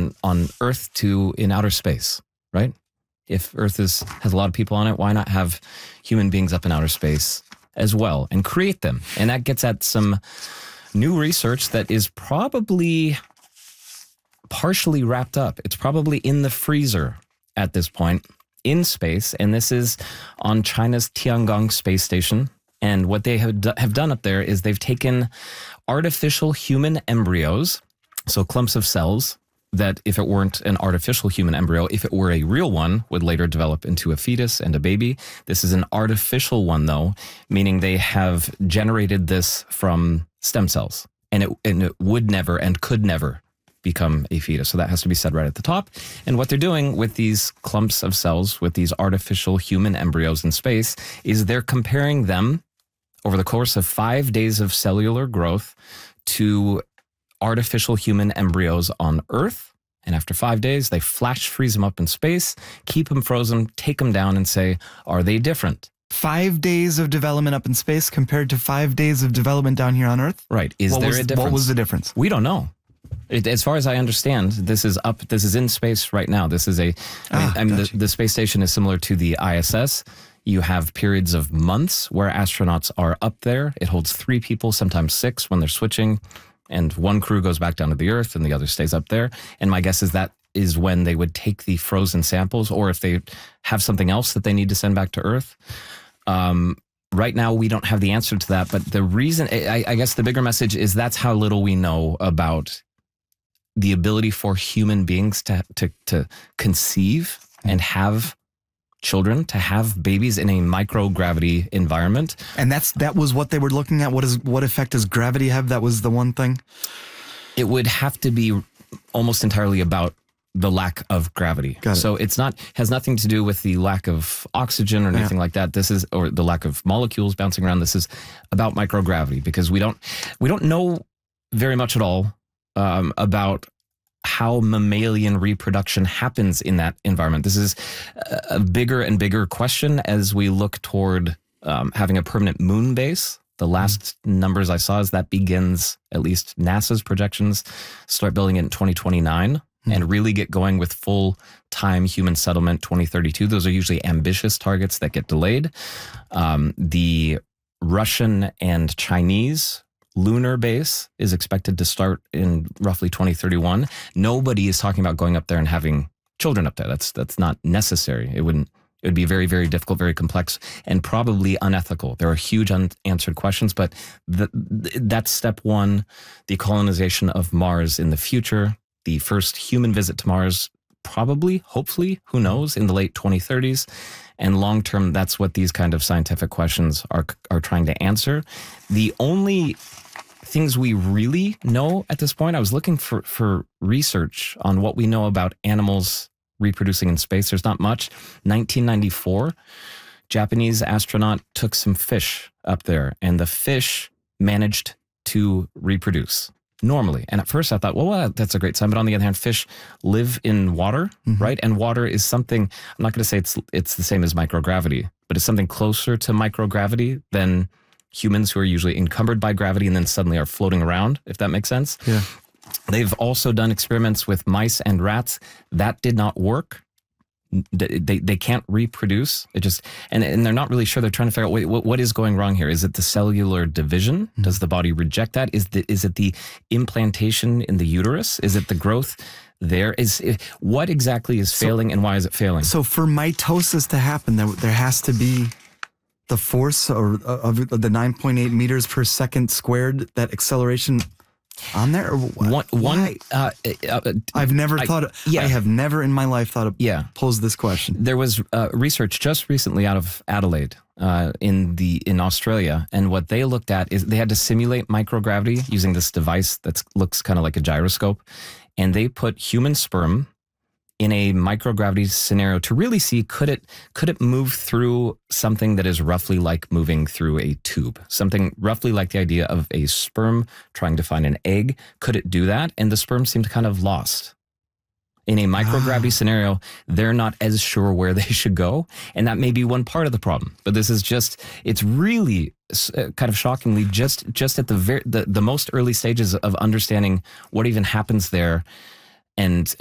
on Earth to in outer space, right? If Earth has a lot of people on it, why not have human beings up in outer space as well and create them? And that gets at some new research that is probably partially wrapped up. It's probably in the freezer at this point in space. And this is on China's Tiangong space station. And what they have done up there is they've taken artificial human embryos, so clumps of cells, that if it weren't an artificial human embryo, if it were a real one, would later develop into a fetus and a baby. This is an artificial one, though, meaning they have generated this from stem cells. And it would never and could never become a fetus. So that has to be said right at the top. And what they're doing with these clumps of cells, with these artificial human embryos in space, is they're comparing them over the course of 5 days of cellular growth to artificial human embryos on Earth. And after 5 days, they flash freeze them up in space, keep them frozen, take them down and say, are they different? 5 days of development up in space compared to 5 days of development down here on Earth? Right. Is there a difference? What was the difference? We don't know. As far as I understand, this is in space right now. This is the space station is similar to the ISS. You have periods of months where astronauts are up there. It holds 3 people, sometimes 6 when they're switching. And one crew goes back down to the Earth and the other stays up there. And my guess is that is when they would take the frozen samples, or if they have something else that they need to send back to Earth. Right now, we don't have the answer to that. But the reason, I guess the bigger message is that's how little we know about the ability for human beings to conceive and have children, to have babies in a microgravity environment. And that was what they were looking at. What effect does gravity have? That was the one thing. It would have to be almost entirely about the lack of gravity. So has nothing to do with the lack of oxygen or anything like that. Or the lack of molecules bouncing around. This is about microgravity, because we don't know very much at all about how mammalian reproduction happens in that environment. This is a bigger and bigger question as we look toward having a permanent moon base. The last numbers I saw is that begins, at least NASA's projections, start building it in 2029 and really get going with full-time human settlement 2032. Those are usually ambitious targets that get delayed. The Russian and Chinese lunar base is expected to start in roughly 2031. Nobody is talking about going up there and having children up there. That's not necessary. It would be very, very difficult, very complex, and probably unethical. There are huge unanswered questions, but that's step one. The colonization of Mars in the future, the first human visit to Mars, probably, hopefully, who knows, in the late 2030s. And long term, that's what these kind of scientific questions are trying to answer. The only things we really know at this point, I was looking for research on what we know about animals reproducing in space. There's not much. 1994, Japanese astronaut took some fish up there, and the fish managed to reproduce normally. And at first I thought, well, that's a great sign. But on the other hand, fish live in water, right? And water is something, I'm not going to say it's the same as microgravity, but it's something closer to microgravity than humans, who are usually encumbered by gravity and then suddenly are floating around, if that makes sense. Yeah. They've also done experiments with mice and rats. That did not work. They can't reproduce. And they're not really sure. They're trying to figure out what is going wrong here. Is it the cellular division? Does the body reject that? Is it the implantation in the uterus? Is it the growth there? What exactly is failing, and why is it failing? So for mitosis to happen, there has to be the force of the 9.8 meters per second squared, that acceleration on there? Or why? I've never thought. I have never in my life thought of pose this question. There was research just recently out of Adelaide in Australia, and what they looked at is they had to simulate microgravity using this device that looks kind of like a gyroscope, and they put human sperm in a microgravity scenario to really see could it move through something that is roughly like moving through a tube, something roughly like the idea of a sperm trying to find an egg. Could it do that? And the sperm seemed kind of lost. In a microgravity scenario, they're not as sure where they should go, and that may be one part of the problem. But this is it's really kind of shockingly just at the most early stages of understanding what even happens there. And